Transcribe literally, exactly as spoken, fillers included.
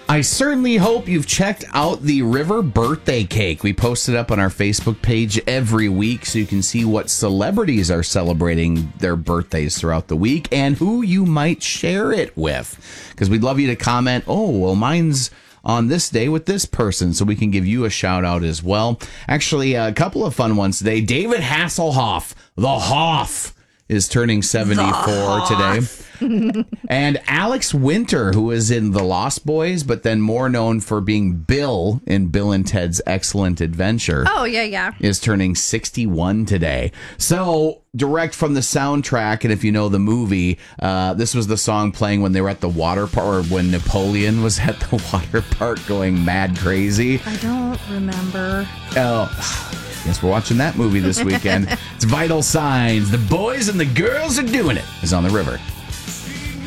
I certainly hope you've checked out the River birthday cake. We post it up on our Facebook page every week so you can see what celebrities are celebrating their birthdays throughout the week and who you might share it with. Because we'd love you to comment, oh, well, mine's on this day with this person, so we can give you a shout out as well. Actually, a couple of fun ones today. David Hasselhoff, the Hoff, is turning seventy-four today. And Alex Winter, who is in The Lost Boys, but then more known for being Bill in Bill and Ted's Excellent Adventure. Oh, yeah, yeah. Is turning sixty-one today. So, direct from the soundtrack, and if you know the movie, uh, this was the song playing when they were at the water park, or when Napoleon was at the water park going mad crazy. I don't remember. Oh, yes, we're watching that movie this weekend. It's Vital Signs. The boys and the girls are doing it. Is on the river.